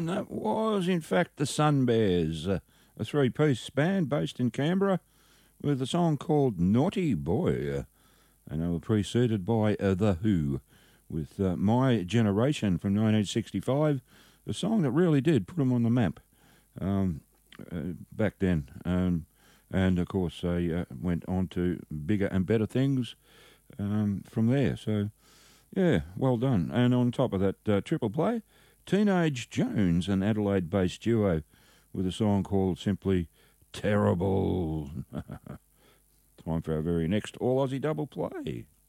And that was, in fact, the Sunbears, a three-piece band based in Canberra with a song called Naughty Boy. And they were preceded by The Who with My Generation from 1965, the song that really did put them on the map back then. And, of course, they went on to bigger and better things from there. So, yeah, well done. And on top of that triple play, Teenage Jones, an Adelaide-based duo with a song called simply Terrible. Time for our very next All Aussie double play.